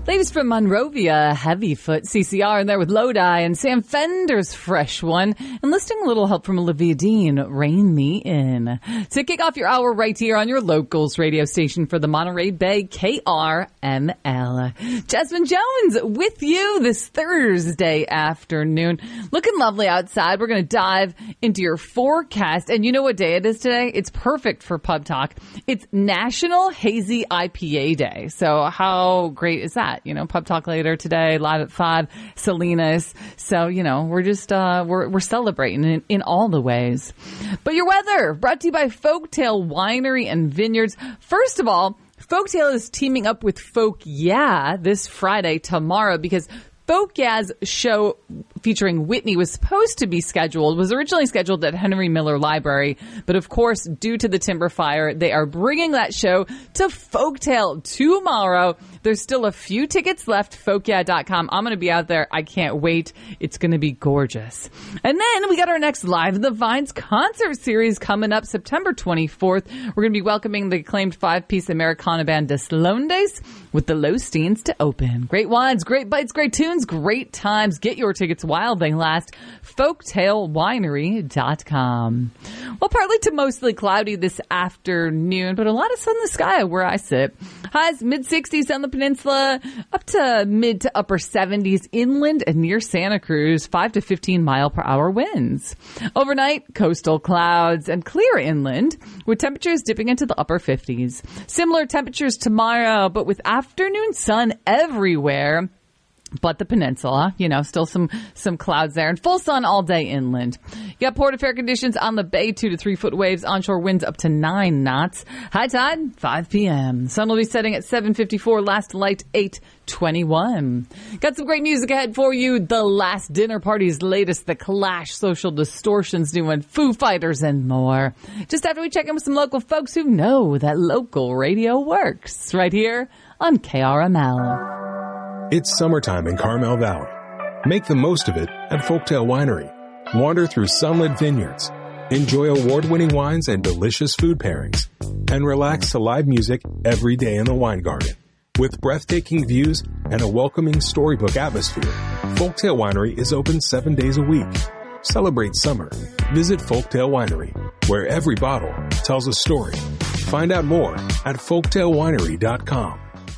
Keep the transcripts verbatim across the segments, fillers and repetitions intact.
Latest from Monrovia, Heavyfoot, C C R in there with Lodi, and Sam Fender's Fresh One, enlisting a little help from Olivia Dean, Rein Me In. To kick off your hour right here on your locals radio station for the Monterey Bay, K R M L. Jasmine Jones with you this Thursday afternoon. Looking lovely outside. We're going to dive into your forecast. And you know what day it is today? It's perfect for Pub Talk. It's National Hazy I P A Day. So how great is that? You know, Pub Talk later today, live at five, Salinas. So, you know, we're just, uh, we're, we're celebrating in, in all the ways. But your weather brought to you by Folktale Winery and Vineyards. First of all, Folktale is teaming up with Folk Yeah this Friday, tomorrow, because Folk Yeah's show featuring Whitney was supposed to be scheduled, was originally scheduled at Henry Miller Library. But of course, due to the timber fire, they are bringing that show to Folktale tomorrow. There's still a few tickets left, folk yeah dot com. I'm going to be out there. I can't wait. It's going to be gorgeous. And then we got our next Live in the Vines concert series coming up September twenty-fourth. We're going to be welcoming the acclaimed five-piece Americana band Des Londes with the Losteens to open. Great wines, great bites, great tunes, great times. Get your tickets while they last. folktale winery dot com. Well, partly to mostly cloudy this afternoon, but a lot of sun in the sky where I sit. Highs mid-sixties on the peninsula, up to mid to upper seventies inland and near Santa Cruz, five to fifteen mile per hour winds. Overnight, coastal clouds and clear inland, with temperatures dipping into the upper fifties. Similar temperatures tomorrow, but with afternoon sun everywhere. But the peninsula, you know, still some, some clouds there, and full sun all day inland. You got port affair conditions on the bay, two to three foot waves, onshore winds up to nine knots. High tide, five p.m. Sun will be setting at seven fifty-four, last light eight twenty-one. Got some great music ahead for you. The Last Dinner Party's latest, The Clash, Social Distortion's doing Foo Fighters, and more. Just after we check in with some local folks who know that local radio works, right here on K R M L. It's summertime in Carmel Valley. Make the most of it at Folktale Winery. Wander through sunlit vineyards, enjoy award-winning wines and delicious food pairings, and relax to live music every day in the wine garden. With breathtaking views and a welcoming storybook atmosphere, Folktale Winery is open seven days a week. Celebrate summer. Visit Folktale Winery, where every bottle tells a story. Find out more at folktale winery dot com.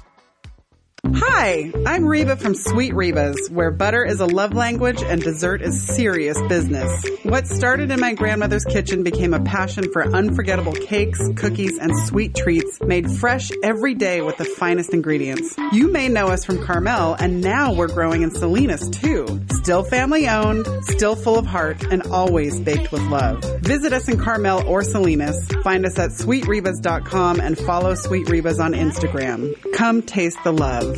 Hi, I'm Reba from Sweet Reba's, where butter is a love language and dessert is serious business. What started in my grandmother's kitchen became a passion for unforgettable cakes, cookies, and sweet treats made fresh every day with the finest ingredients. You may know us from Carmel, and now we're growing in Salinas, too. Still family-owned, still full of heart, and always baked with love. Visit us in Carmel or Salinas. Find us at sweet rebas dot com and follow Sweet Rebas on Instagram. Come taste the love.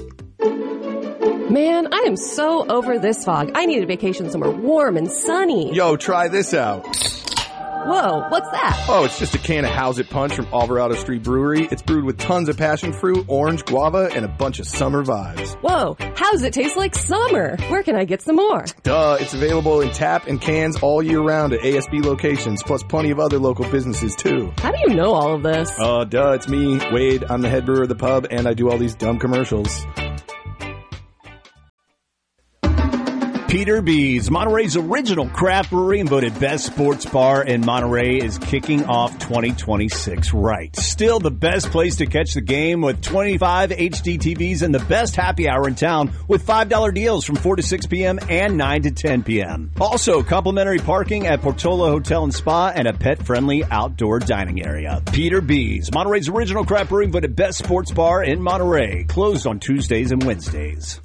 Man, I am so over this fog. I need a vacation somewhere warm and sunny. Yo, try this out. Whoa, what's that? Oh, it's just a can of How's It Punch from Alvarado Street Brewery. It's brewed with tons of passion fruit, orange, guava, and a bunch of summer vibes. Whoa, how does it taste like summer? Where can I get some more? Duh, it's available in tap and cans all year round at A S B locations, plus plenty of other local businesses, too. How do you know all of this? Uh, duh, it's me, Wade. I'm the head brewer of the pub, and I do all these dumb commercials. Peter B's, Monterey's original craft brewery and voted best sports bar in Monterey, is kicking off twenty twenty-six right. Still the best place to catch the game with twenty-five H D T Vs and the best happy hour in town with five dollar deals from four to six p.m. and nine to ten p.m. Also, complimentary parking at Portola Hotel and Spa and a pet-friendly outdoor dining area. Peter B's, Monterey's original craft brewery and voted best sports bar in Monterey. Closed on Tuesdays and Wednesdays.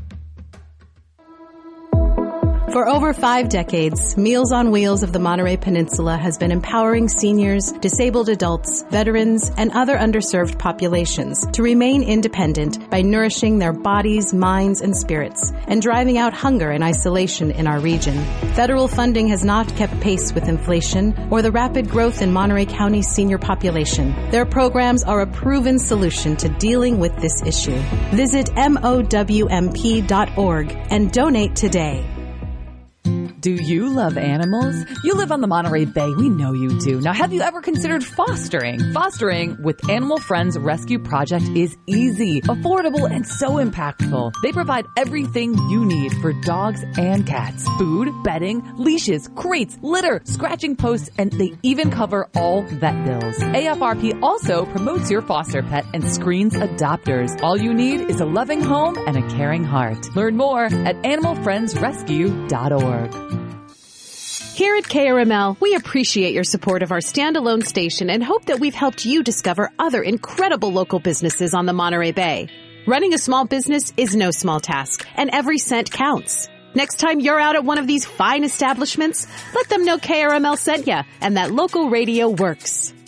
For over five decades, Meals on Wheels of the Monterey Peninsula has been empowering seniors, disabled adults, veterans, and other underserved populations to remain independent by nourishing their bodies, minds, and spirits, and driving out hunger and isolation in our region. Federal funding has not kept pace with inflation or the rapid growth in Monterey County's senior population. Their programs are a proven solution to dealing with this issue. Visit M O W M P dot org and donate today. Do you love animals? You live on the Monterey Bay. We know you do. Now, have you ever considered fostering? Fostering with Animal Friends Rescue Project is easy, affordable, and so impactful. They provide everything you need for dogs and cats. Food, bedding, leashes, crates, litter, scratching posts, and they even cover all vet bills. A F R P also promotes your foster pet and screens adopters. All you need is a loving home and a caring heart. Learn more at animal friends rescue dot org. Here at K R M L, we appreciate your support of our standalone station and hope that we've helped you discover other incredible local businesses on the Monterey Bay. Running a small business is no small task, and every cent counts. Next time you're out at one of these fine establishments, let them know K R M L sent ya and that local radio works.